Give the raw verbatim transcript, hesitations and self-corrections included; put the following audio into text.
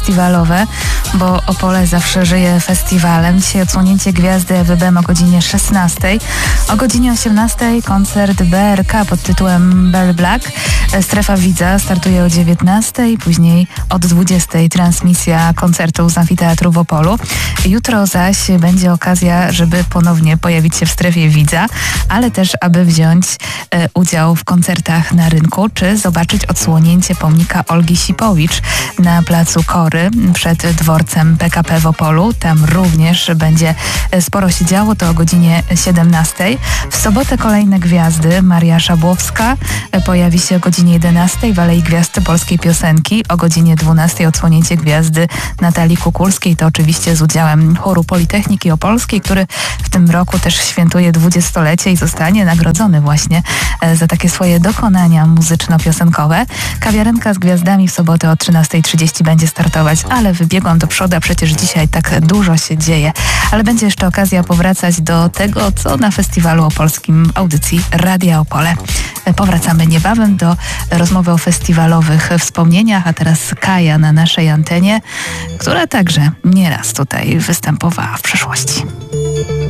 festiwalowe, bo Opole zawsze żyje festiwalem. Dzisiaj odsłonięcie Gwiazdy Ewy Bem o godzinie szesnastej. O godzinie osiemnastej koncert B R K pod tytułem Barry Black. Strefa Widza startuje o dziewiętnastej, później od dwudziestej transmisja koncertu z Amfiteatru w Opolu. Jutro zaś będzie okazja, żeby ponownie pojawić się w Strefie Widza, ale też aby wziąć e, udział w koncertach na rynku, czy zobaczyć odsłonięcie pomnika Olgi Sipowicz na placu Kory przed dworcem P K P w Opolu. Tam również będzie sporo się działo, to o godzinie siedemnastej. W sobotę kolejne gwiazdy. Maria Szabłowska pojawi się o godzinie jedenastej w Alei Gwiazd Polskiej Piosenki. O godzinie dwunastej odsłonięcie Gwiazdy Natalii Kukulskiej. To oczywiście z udziałem chóru Politechniki Opolskiej, który w tym roku też świętuje dwudziestolecie i zostanie nagrodzony właśnie za takie swoje dokonania muzyczno-piosenkowe. Kawiarenka z gwiazdami w sobotę o trzynastej trzydzieści będzie startować, ale wybiegłam do przodu, a przecież dzisiaj tak dużo się dzieje. Ale będzie jeszcze okazja powracać do tego, co na festiwalu opolskim audycji Radia Opole. Powracamy niebawem do rozmowy o festiwalowych wspomnieniach, a teraz Kaja na naszej antenie, która także nieraz tutaj występowała w przeszłości.